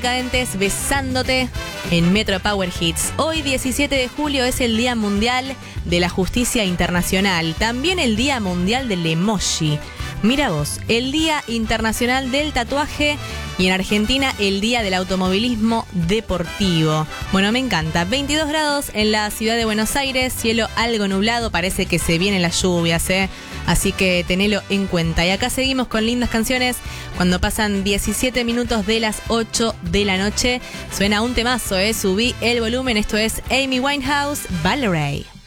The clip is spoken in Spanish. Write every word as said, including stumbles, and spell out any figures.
Decadentes besándote en Metro Power Hits. Hoy, diecisiete de julio, es el Día Mundial de la Justicia Internacional. También el Día Mundial del Emoji. Mira vos, el Día Internacional del Tatuaje y en Argentina el Día del Automovilismo Deportivo. Bueno, me encanta. veintidós grados en la ciudad de Buenos Aires, cielo algo nublado, parece que se vienen las lluvias, ¿eh? Así que tenelo en cuenta. Y acá seguimos con lindas canciones. Cuando pasan diecisiete minutos de las ocho de la noche, suena un temazo, ¿eh? Subí el volumen. Esto es Amy Winehouse, Valerie.